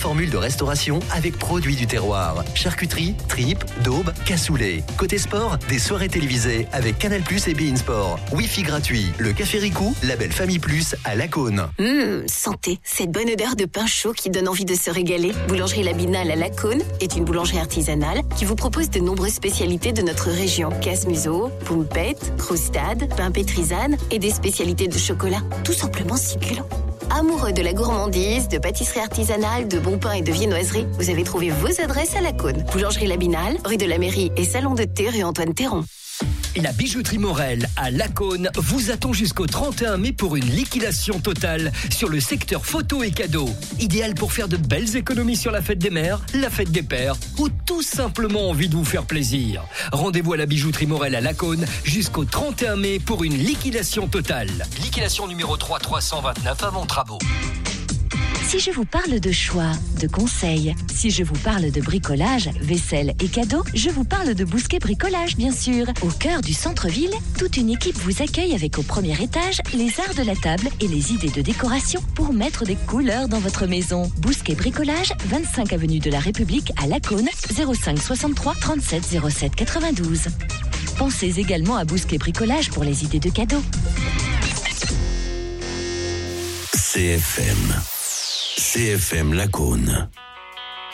formule de restauration avec produits du terroir. Charcuterie, tripes, daubes, cassoulet. Côté sport, des soirées télévisées avec Canal+ et beIN Sport. Wi-Fi gratuit. Le Café Ricou, label Famille Plus à Lacaune. Santé, cette bonne odeur de pain chaud qui donne envie de se régaler. Boulangerie La Binale à Lacaune est une boulangerie artisanale qui vous propose de nombreuses spécialités de notre région. Casse-museau, poumpette, croustade, pain pétrisane et des spécialités de chocolat. Tout simplement succulent. Amoureux de la gourmandise, de pâtisserie artisanale, de bons pains et de viennoiserie, vous avez trouvé vos adresses à Lacaune. Boulangerie La Binale, rue de la Mairie et salon de thé rue Antoine Théron. La bijouterie Morel à Lacaune vous attend jusqu'au 31 mai pour une liquidation totale sur le secteur photos et cadeaux. Idéal pour faire de belles économies sur la fête des mères, la fête des pères ou tout simplement envie de vous faire plaisir. Rendez-vous à la bijouterie Morel à Lacaune jusqu'au 31 mai pour une liquidation totale. Liquidation numéro 329 avant travaux. Si je vous parle de choix, de conseils, si je vous parle de bricolage, vaisselle et cadeaux, je vous parle de Bousquet Bricolage, bien sûr. Au cœur du centre-ville, toute une équipe vous accueille avec au premier étage les arts de la table et les idées de décoration pour mettre des couleurs dans votre maison. Bousquet Bricolage, 25 avenue de la République à Lacaune, 05 63 37 07 92. Pensez également à Bousquet Bricolage pour les idées de cadeaux. CFM Lacaune.